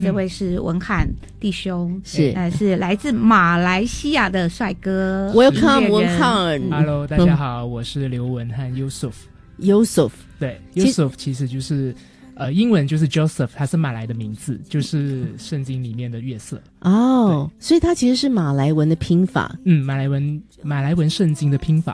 这位是文翰弟兄， 是是来自马来西亚的帅哥。 Welcome 文翰。 Hello， 大家好，我是刘文翰 Yusuf。对 ，Yusuf 其实就是英文就是 Joseph， 它是马来的名字，就是圣经里面的月色。 哦，所以它其实是马来文的拼法。 马来文圣经的拼法。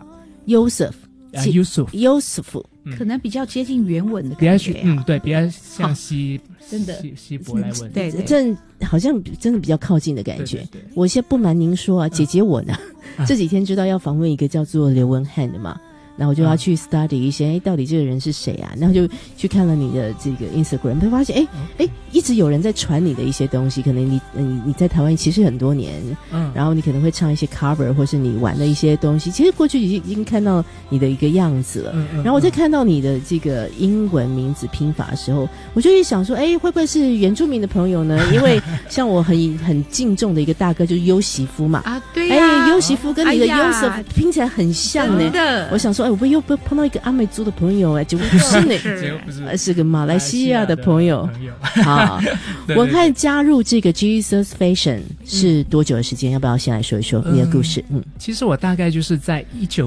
Yusuf， 可能比较接近原文的感觉， 对，比较像真的希伯来文， 对， 这好像真的比较靠近的感觉。对，我现在不瞒您说啊，姐姐我呢，这几天知道要访问一个叫做刘文翰的嘛。然后我就要去 study 一些，到底这个人是谁啊？然后就去看了你的这个 Instagram， 会发现，一直有人在传你的一些东西。可能你在台湾其实很多年，然后你可能会唱一些 cover， 或是你玩的一些东西。其实过去已经看到你的一个样子了。然后我在看到你的这个英文名字拼法的时候，我就想说，会不会是原住民的朋友呢？因为像我很敬重的一个大哥就是优媳妇嘛， 啊，对呀， 优媳妇跟你的 Yusuf 拼起来很像呢。 真的， 我想说，我不又碰到一个阿美族的朋友，结果不是呢，是个马来西亚的朋友。好，文翰加入这个 Jesus Fashion 是多久的时间？要不要先来说一说你的故事？ 其实我大概就是在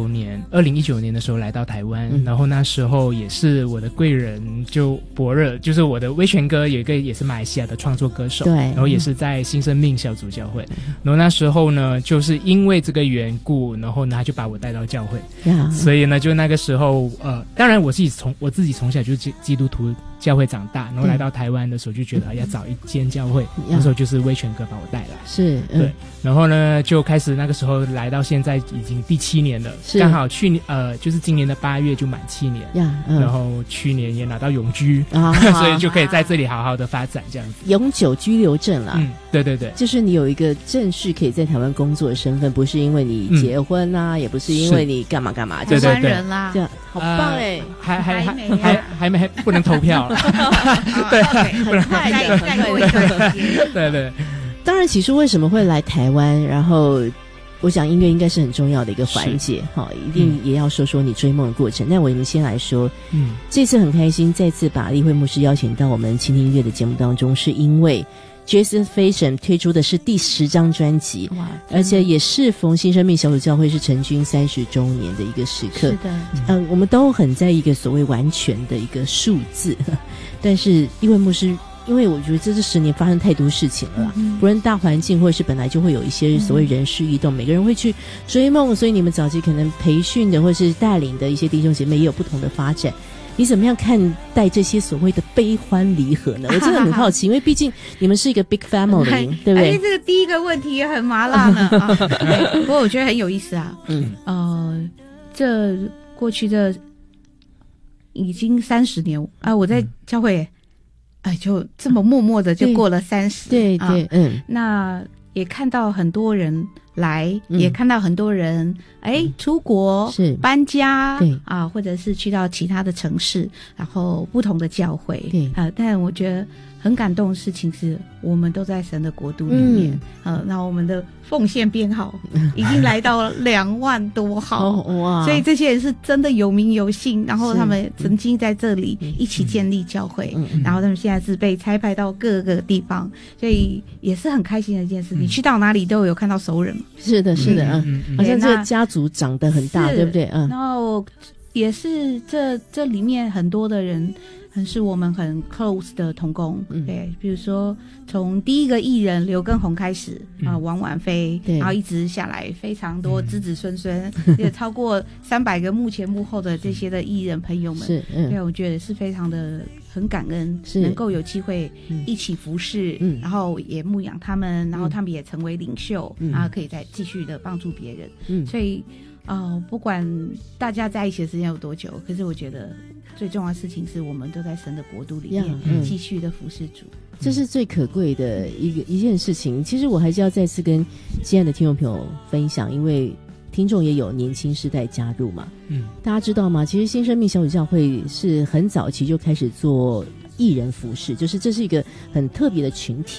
2019年的时候来到台湾，然后那时候也是我的贵人就博热，就是我的威权哥有一个也是马来西亚的创作歌手， 对， 然后也是在新生命小组教会，然后那时候呢，就是因为这个缘故，然后呢他就把我带到教会，所以呢就那个时候当然我自己从小就是基督徒教会长大，然后来到台湾的时候就觉得要找一间教会，那时候就是威权哥把我带来， 是对，然后呢就开始那个时候来到现在已经第7年了，刚好去年就是今年的8月就满7年，然后去年也拿到永居，所以就可以在这里好好的发展这样子， 永久居留证啦。 对对对， 就是你有一个正式可以在台湾工作的身份，不是因为你结婚啊，也不是因为你干嘛干嘛， 台湾人啦， 这样好棒还没不能投票了，对， 很快再过一段时间， 对对。 当然起初为什么会来台湾，然后我想音乐应该是很重要的一个环节，一定也要说说你追梦的过程。那我们先来说，这次很开心再次把立慧牧师邀请到我们倾听音乐的节目当中，是因为Jesus Fashion 推出的是第10张专辑，而且也适逢新生命小组教会是成军30周年的一个时刻。 是的， 我们都很在意一个所谓完全的一个数字，但是立慧牧师，因为我觉得这10年发生太多事情了，不论大环境或者是本来就会有一些所谓人事异动，每个人会去追梦，所以你们早期可能培训的或是带领的一些弟兄姐妹也有不同的发展。你怎么样看待这些所谓的悲欢离合呢？我真的很好奇，因为毕竟你们是一个 big family， 对不对？ 这个第一个问题也很麻辣呢。不过我觉得很有意思啊。这过去这已经30年啊，我在教会，就这么默默的就过了30。 对对， 那也看到很多人来，也看到很多人出国是搬家， 对或者是去到其他的城市，然后不同的教会， 对但我觉得很感动的事情是我们都在神的国度里面，那我们的奉献编号已经来到2万多号， 哇！ 所以这些人是真的有名有姓，然后他们曾经在这里一起建立教会，然后他们现在是被差派到各个地方，所以也是很开心的一件事。你去到哪里都有看到熟人， 是的，是的，好像这个家族长得很大，对不对？ 然后也是这里面很多的人。是我们很 close 的同工，对，比如说从第一个艺人刘畊宏开始王婉菲，然后一直下来非常多子子孙孙，也超过300个幕前幕后的这些的艺人朋友们， 是， 对，我觉得是非常的很感恩，能够有机会一起服侍，然后也牧养他们，然后他们也成为领袖，然后可以再继续的帮助别人，所以不管大家在一起的时间有多久，可是我觉得最重要的事情是我们都在神的国度里面继续的服侍主， 这是最可贵的一件事情。其实我还是要再次跟亲爱的听众朋友分享，因为听众也有年轻世代加入嘛，大家知道吗？其实新生命小组教会是很早期就开始做艺人服侍，就是这是一个很特别的群体。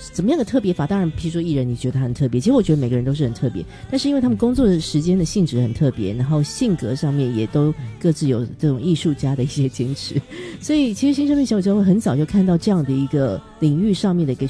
怎么样的特别法？当然，譬如说艺人，你觉得他很特别，其实我觉得每个人都是很特别，但是因为他们工作的时间的性质很特别，然后性格上面也都各自有这种艺术家的一些坚持，所以其实新生命小组教会很早就看到这样的一个领域上面的一个